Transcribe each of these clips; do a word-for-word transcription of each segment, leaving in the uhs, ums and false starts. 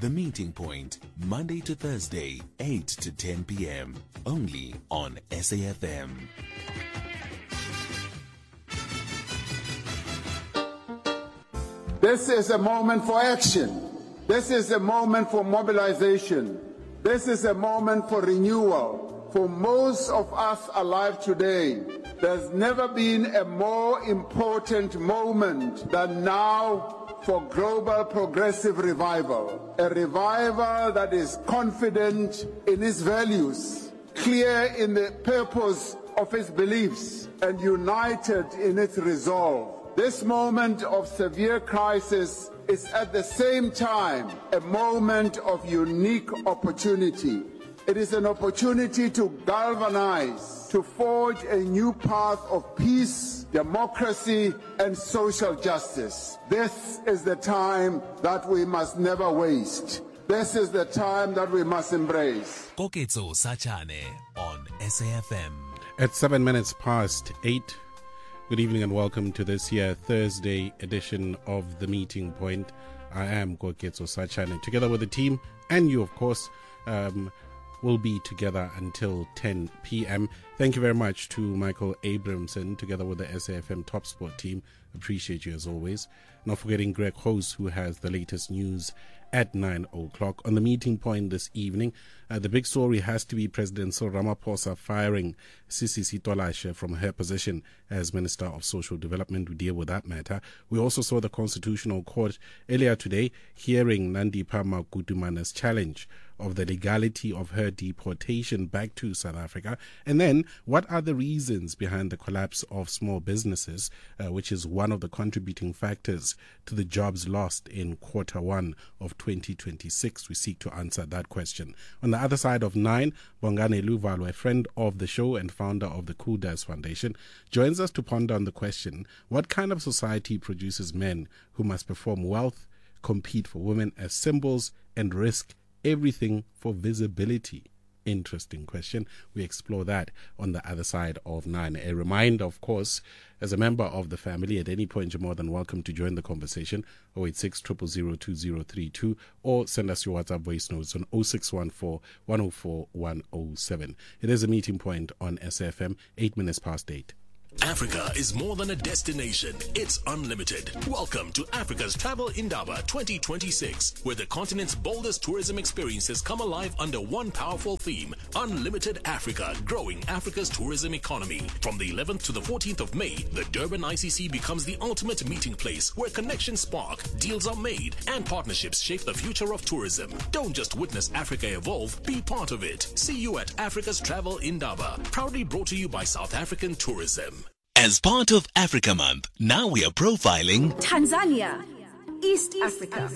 The Meeting Point, Monday to Thursday, eight to ten p.m. Only on S A F M. This is a moment for action. This is a moment for mobilization. This is a moment for renewal. For most of us alive today, there's never been a more important moment than now for global progressive revival. A revival that is confident in its values, clear in the purpose of its beliefs, and united in its resolve. This moment of severe crisis is at the same time a moment of unique opportunity. It is an opportunity to galvanize, to forge a new path of peace, democracy, and social justice. This is the time that we must never waste. This is the time that we must embrace. Koketso Sachane on S A F M. At seven minutes past eight, good evening and welcome to this here Thursday edition of The Meeting Point. I am Koketso Sachane, together with the team and you, of course, um, will be together until ten p.m. Thank you very much to Michael Abramson, together with the S A F M Top Sport team. Appreciate you as always. Not forgetting Greg Hose, who has the latest news at nine o'clock. On The Meeting Point this evening, uh, the big story has to be President Cyril Ramaphosa firing Sisi Sitolashe from her position as Minister of Social Development. We deal with that matter. We also saw the Constitutional Court earlier today hearing Nandipha Makutumana's challenge of the legality of her deportation back to South Africa. And then, what are the reasons behind the collapse of small businesses, uh, which is one of the contributing factors to the jobs lost in quarter one of twenty twenty-six? We seek to answer that question. On the other side of nine, Bongani Luvalo, a friend of the show and founder of the Kudas Foundation, joins us to ponder on the question, what kind of society produces men who must perform wealth, compete for women as symbols, and risk everything for visibility? Interesting question. We explore that on the other side of nine. A reminder, of course, as a member of the family, at any point you're more than welcome to join the conversation. oh eight six, zero zero zero, two zero three two, or send us your WhatsApp voice notes on oh six one four, one oh four, one oh seven. It is a Meeting Point on S F M, eight minutes past eight. Africa is more than a destination, it's unlimited. Welcome to Africa's Travel Indaba twenty twenty-six, where the continent's boldest tourism experiences come alive under one powerful theme: Unlimited Africa, growing Africa's tourism economy. From the eleventh to the fourteenth of May, the Durban I C C becomes the ultimate meeting place where connections spark, deals are made, and partnerships shape the future of tourism. Don't just witness Africa evolve, be part of it. See you at Africa's Travel Indaba, proudly brought to you by South African Tourism. As part of Africa Month, now we are profiling Tanzania, East Africa.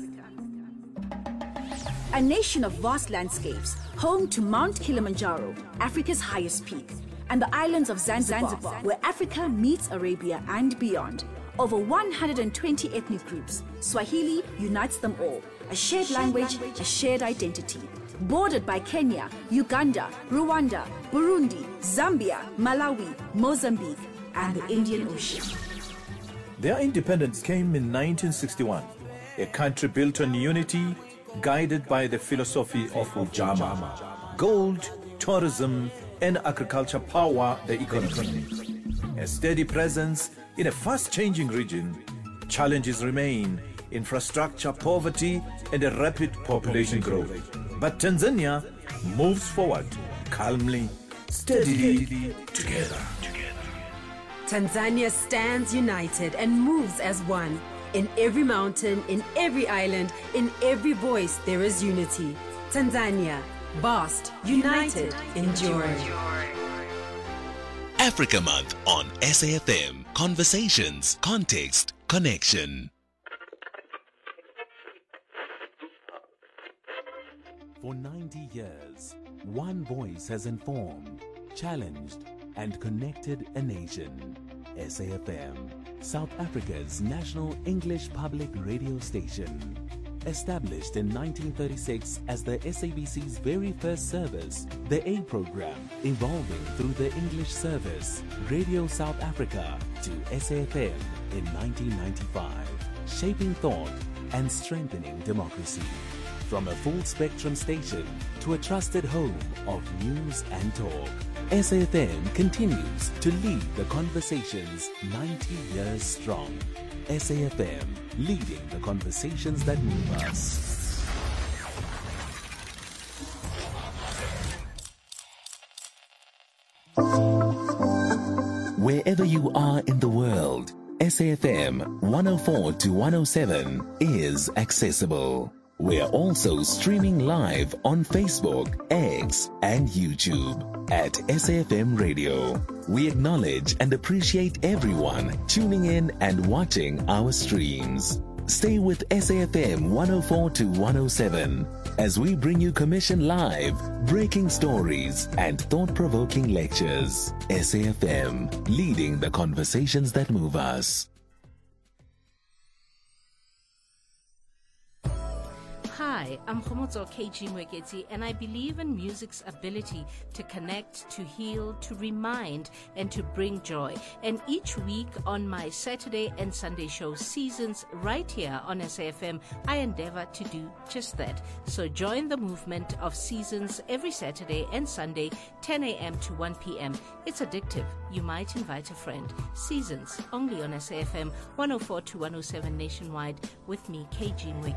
A nation of vast landscapes, home to Mount Kilimanjaro, Africa's highest peak, and the islands of Zanzibar, Zanzibar, where Africa meets Arabia and beyond. Over one hundred twenty ethnic groups, Swahili unites them all. A shared language, a shared identity. Bordered by Kenya, Uganda, Rwanda, Burundi, Zambia, Malawi, Mozambique, and the Indian Ocean. Their independence came in nineteen sixty-one, a country built on unity, guided by the philosophy of Ujamaa. Gold, tourism, and agriculture power the economy. A steady presence in a fast-changing region, challenges remain: infrastructure, poverty, and a rapid population growth. But Tanzania moves forward, calmly, steadily, together. Tanzania stands united and moves as one. In every mountain, in every island, in every voice, there is unity. Tanzania, vast, united, enduring. Africa Month on S A F M. Conversations, context, connection. For ninety years, one voice has informed, challenged, and connected a nation. S A F M, South Africa's national English public radio station. Established in nineteen thirty-six as the S A B C's very first service, the A program evolving through the English service, Radio South Africa, to S A F M in nineteen ninety-five, shaping thought and strengthening democracy. From a full-spectrum station to a trusted home of news and talk, S A F M continues to lead the conversations ninety years strong. S A F M, leading the conversations that move us. Wherever you are in the world, S A F M one oh four to one oh seven is accessible. We're also streaming live on Facebook, X, and YouTube at S A F M Radio. We acknowledge and appreciate everyone tuning in and watching our streams. Stay with S A F M one oh four to one oh seven as we bring you commission live, breaking stories, and thought-provoking lectures. S A F M, leading the conversations that move us. Hi, I'm Khomotso K G Mweketi, and I believe in music's ability to connect, to heal, to remind, and to bring joy. And each week on my Saturday and Sunday show Seasons right here on S A F M, I endeavor to do just that. So join the movement of Seasons every Saturday and Sunday, ten a.m. to one p.m. It's addictive. You might invite a friend. Seasons, only on S A F M one oh four to one oh seven nationwide with me, K G Mweketi.